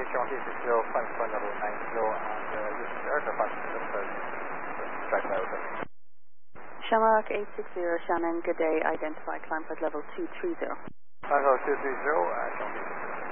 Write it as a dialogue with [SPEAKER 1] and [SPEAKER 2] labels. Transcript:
[SPEAKER 1] Sean 360, flight level 90, and this is aircraft passenger, track level.
[SPEAKER 2] Shamrock 860, Shannon, good day, identify climb flight level 230.
[SPEAKER 1] Level 230, Sean 360.